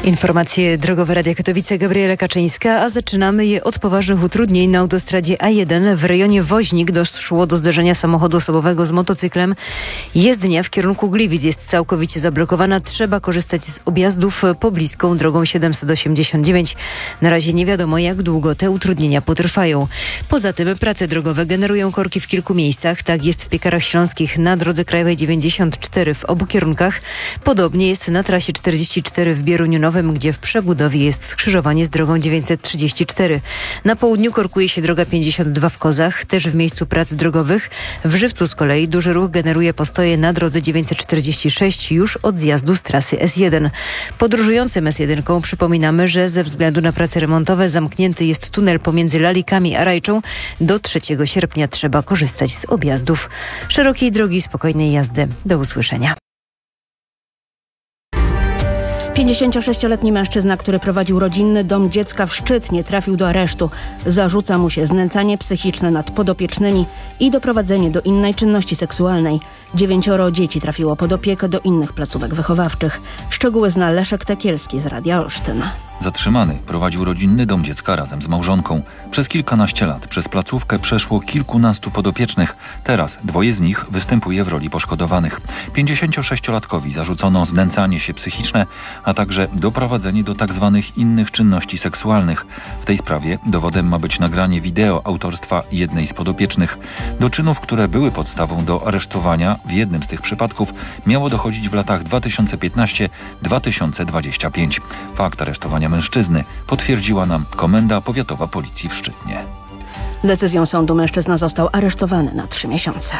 Informacje drogowe Radia Katowice, Gabriela Kaczyńska, a zaczynamy je od poważnych utrudnień na autostradzie A1. W rejonie Woźnik doszło do zderzenia samochodu osobowego z motocyklem. Jezdnia w kierunku Gliwic jest całkowicie zablokowana. Trzeba korzystać z objazdów pobliską drogą 789. Na razie nie wiadomo, jak długo te utrudnienia potrwają. Poza tym prace drogowe generują korki w kilku miejscach. Tak jest w Piekarach Śląskich na drodze krajowej 94 w obu kierunkach. Podobnie jest na trasie 44 w Bieruniu Nowym, gdzie w przebudowie jest skrzyżowanie z drogą 934. Na południu korkuje się droga 52 w Kozach, też w miejscu prac drogowych. W Żywcu z kolei duży ruch generuje postoje na drodze 946 już od zjazdu z trasy S1. Podróżującym S1 przypominamy, że ze względu na prace remontowe zamknięty jest tunel pomiędzy Lalikami a Rajczą. Do 3 sierpnia trzeba korzystać z objazdów szerokiej drogi i spokojnej jazdy. Do usłyszenia. 56-letni mężczyzna, który prowadził rodzinny dom dziecka w Szczytnie, trafił do aresztu. Zarzuca mu się znęcanie psychiczne nad podopiecznymi i doprowadzenie do innej czynności seksualnej. 9 dzieci trafiło pod opiekę do innych placówek wychowawczych. Szczegóły zna Leszek Tekielski z Radia Olsztyn. Zatrzymany prowadził rodzinny dom dziecka razem z małżonką. Przez kilkanaście lat przez placówkę przeszło kilkunastu podopiecznych. Teraz 2 z nich występuje w roli poszkodowanych. 56-latkowi zarzucono znęcanie się psychiczne, a także doprowadzenie do tzw. innych czynności seksualnych. W tej sprawie dowodem ma być nagranie wideo autorstwa jednej z podopiecznych. Do czynów, które były podstawą do aresztowania w jednym z tych przypadków, miało dochodzić w latach 2015-2025. Fakt aresztowania mężczyzny potwierdziła nam Komenda Powiatowa Policji w Szczytnie. Decyzją sądu mężczyzna został aresztowany na 3 miesiące.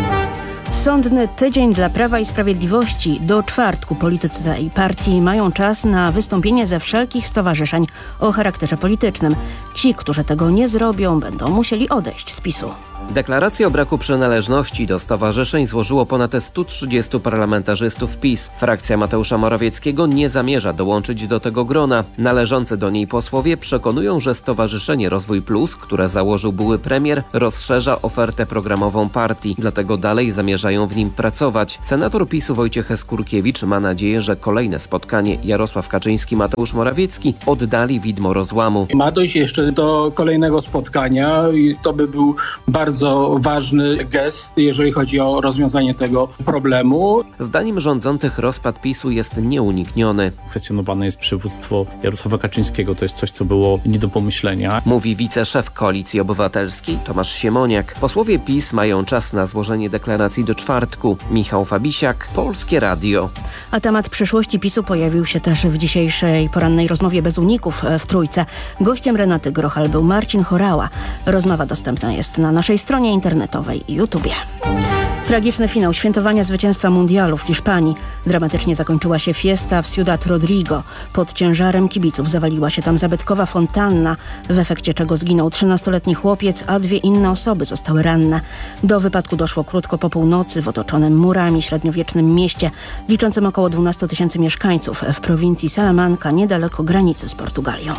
Sądny tydzień dla Prawa i Sprawiedliwości. Do czwartku politycy tej partii mają czas na wystąpienie ze wszelkich stowarzyszeń o charakterze politycznym. Ci, którzy tego nie zrobią, będą musieli odejść z PiS-u. Deklarację o braku przynależności do stowarzyszeń złożyło ponad 130 parlamentarzystów PiS. Frakcja Mateusza Morawieckiego nie zamierza dołączyć do tego grona. Należący do niej posłowie przekonują, że Stowarzyszenie Rozwój Plus, które założył były premier, rozszerza ofertę programową partii. Dlatego dalej zamierzają w nim pracować. Senator PiS-u Wojciech Skurkiewicz ma nadzieję, że kolejne spotkanie Jarosław Kaczyński-Mateusz Morawiecki oddali widmo rozłamu. Ma dojść jeszcze do kolejnego spotkania i to by był bardzo ważny gest, jeżeli chodzi o rozwiązanie tego problemu. Zdaniem rządzących rozpad PiS-u jest nieunikniony. Kwestionowane jest przywództwo Jarosława Kaczyńskiego. To jest coś, co było nie do pomyślenia. Mówi wiceszef Koalicji Obywatelskiej Tomasz Siemoniak. Posłowie PiS mają czas na złożenie deklaracji do czwartku. Michał Fabisiak, Polskie Radio. A temat przyszłości PiS-u pojawił się też w dzisiejszej porannej rozmowie bez uników w Trójce. Gościem Renaty Grochal był Marcin Horała. Rozmowa dostępna jest na naszej stronie internetowej i YouTubie. Tragiczny finał świętowania zwycięstwa mundialu w Hiszpanii. Dramatycznie zakończyła się fiesta w Ciudad Rodrigo. Pod ciężarem kibiców zawaliła się tam zabytkowa fontanna, w efekcie czego zginął 13-letni chłopiec, a 2 inne osoby zostały ranne. Do wypadku doszło krótko po północy w otoczonym murami średniowiecznym mieście, liczącym około 12 000 mieszkańców w prowincji Salamanca, niedaleko granicy z Portugalią.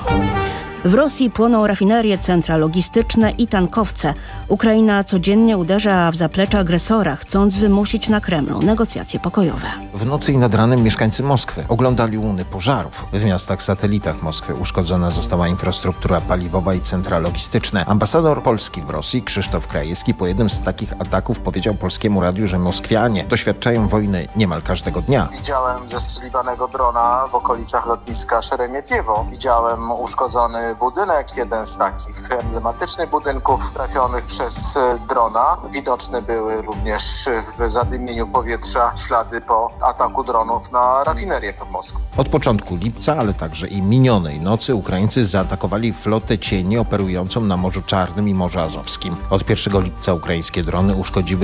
W Rosji płoną rafinerie, centra logistyczne i tankowce. Ukraina codziennie uderza w zaplecze agresora, chcąc wymusić na Kremlu negocjacje pokojowe. W nocy i nad ranem mieszkańcy Moskwy oglądali łuny pożarów. W miastach satelitach Moskwy uszkodzona została infrastruktura paliwowa i centra logistyczne. Ambasador Polski w Rosji Krzysztof Krajewski po jednym z takich ataków powiedział Polskiemu Radiu, że Moskwianie doświadczają wojny niemal każdego dnia. Widziałem zestrzeliwanego drona w okolicach lotniska Szeremietiewo. Widziałem uszkodzony budynek, jeden z takich emblematycznych budynków trafionych przez drona. Widoczne były również w zadymieniu powietrza ślady po ataku dronów na rafinerię pod Moskwą. Od początku lipca, ale także i minionej nocy Ukraińcy zaatakowali flotę cieni operującą na Morzu Czarnym i Morzu Azowskim. Od 1 lipca ukraińskie drony uszkodziły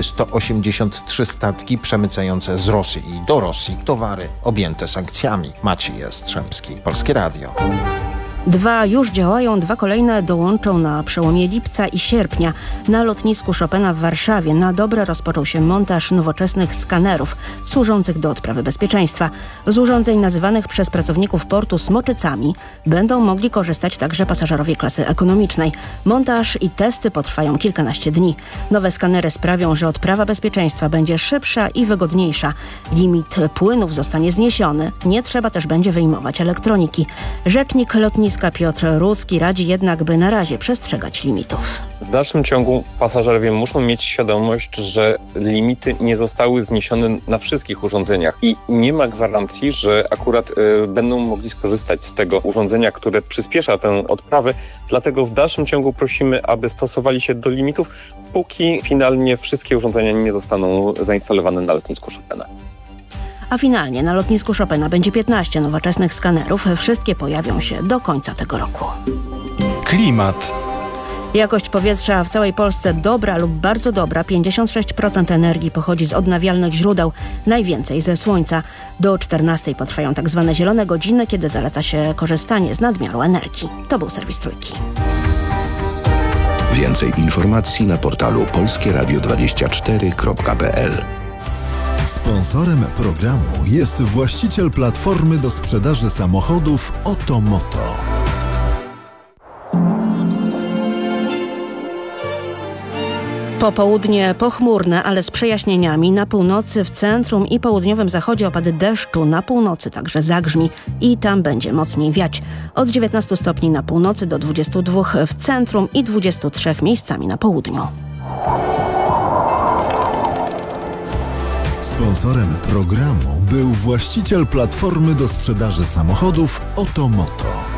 183 statki przemycające z Rosji i do Rosji towary objęte sankcjami. Maciej Jastrzębski, Polskie Radio. 2 już działają, 2 kolejne dołączą na przełomie lipca i sierpnia. Na lotnisku Chopina w Warszawie na dobre rozpoczął się montaż nowoczesnych skanerów służących do odprawy bezpieczeństwa. Z urządzeń nazywanych przez pracowników portu smoczycami będą mogli korzystać także pasażerowie klasy ekonomicznej. Montaż i testy potrwają kilkanaście dni. Nowe skanery sprawią, że odprawa bezpieczeństwa będzie szybsza i wygodniejsza. Limit płynów zostanie zniesiony. Nie trzeba też będzie wyjmować elektroniki. Rzecznik lotniska Piotr Ruski radzi jednak, by na razie przestrzegać limitów. W dalszym ciągu pasażerowie muszą mieć świadomość, że limity nie zostały zniesione na wszystkich urządzeniach i nie ma gwarancji, że akurat będą mogli skorzystać z tego urządzenia, które przyspiesza tę odprawę. Dlatego w dalszym ciągu prosimy, aby stosowali się do limitów, póki finalnie wszystkie urządzenia nie zostaną zainstalowane na lotnisku Chopina. A finalnie na lotnisku Chopina będzie 15 nowoczesnych skanerów. Wszystkie pojawią się do końca tego roku. Klimat. Jakość powietrza w całej Polsce dobra lub bardzo dobra. 56% energii pochodzi z odnawialnych źródeł, najwięcej ze słońca. Do 14 potrwają tak zwane zielone godziny, kiedy zaleca się korzystanie z nadmiaru energii. To był serwis Trójki. Więcej informacji na portalu polskieradio24.pl. Sponsorem programu jest właściciel platformy do sprzedaży samochodów Otomoto. Popołudnie pochmurne, ale z przejaśnieniami. Na północy, w centrum i południowym zachodzie opady deszczu. Na północy także zagrzmi i tam będzie mocniej wiać. Od 19 stopni na północy do 22 w centrum i 23 miejscami na południu. Sponsorem programu był właściciel platformy do sprzedaży samochodów Otomoto.